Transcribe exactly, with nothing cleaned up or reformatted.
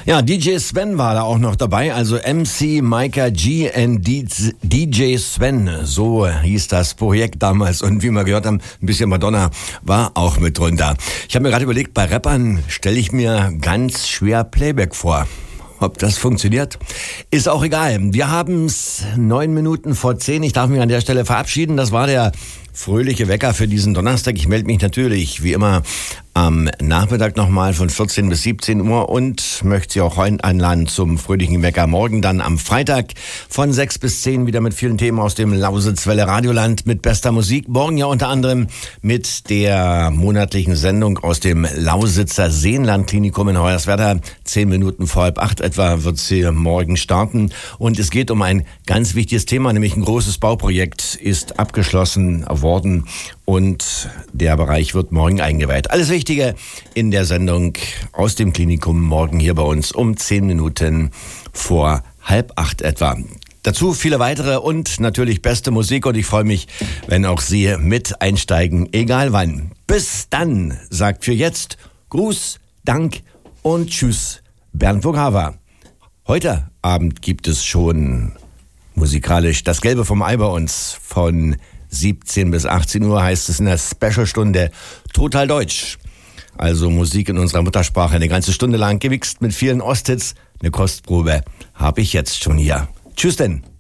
Ja, D J Sven war da auch noch dabei, also M C Micah G und D J Sven, so hieß das Projekt damals. Und wie wir gehört haben, ein bisschen Madonna war auch mit drunter. Ich habe mir gerade überlegt, bei Rappern stelle ich mir ganz schwer Playback vor. Ob das funktioniert, ist auch egal. Wir haben es neun Minuten vor zehn. Ich darf mich an der Stelle verabschieden. Das war der fröhliche Wecker für diesen Donnerstag. Ich melde mich natürlich, wie immer, am Nachmittag nochmal von vierzehn bis siebzehn Uhr und möchte Sie auch heute einladen zum fröhlichen Wecker. Morgen dann am Freitag von sechs bis zehn wieder mit vielen Themen aus dem Lausitzwelle Radioland mit bester Musik. Morgen ja unter anderem mit der monatlichen Sendung aus dem Lausitzer Seenlandklinikum in Hoyerswerda. Zehn Minuten vor halb acht etwa wird sie morgen starten. Und es geht um ein ganz wichtiges Thema, nämlich ein großes Bauprojekt ist abgeschlossen worden. Und der Bereich wird morgen eingeweiht. Alles Wichtige in der Sendung aus dem Klinikum morgen hier bei uns um zehn Minuten vor halb acht etwa. Dazu viele weitere und natürlich beste Musik und ich freue mich, wenn auch Sie mit einsteigen, egal wann. Bis dann, sagt für jetzt Gruß, Dank und Tschüss, Bernd Burghaver. Heute Abend gibt es schon musikalisch das Gelbe vom Ei bei uns von siebzehn bis achtzehn Uhr heißt es in der Special-Stunde Total Deutsch. Also Musik in unserer Muttersprache eine ganze Stunde lang, gewichst mit vielen Osthits. Eine Kostprobe habe ich jetzt schon hier. Tschüss denn.